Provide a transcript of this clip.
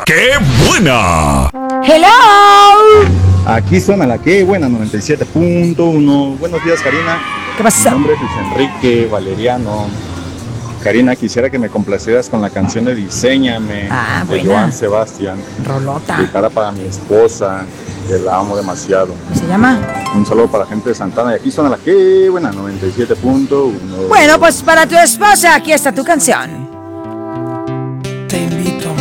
¡Qué buena! Hello. Aquí suena la que buena 97.1. Buenos días, Karina. ¿Qué pasa? Mi nombre es Luis Enrique Valeriano. Karina, quisiera que me complacieras con la canción de Diséñame de buena. Joan Sebastián. Rolota. Dedicada para mi esposa, que la amo demasiado. ¿Cómo se llama? Un saludo para la gente de Santana. Y aquí suena la que buena 97.1. Bueno, pues para tu esposa, aquí está tu canción. Te invito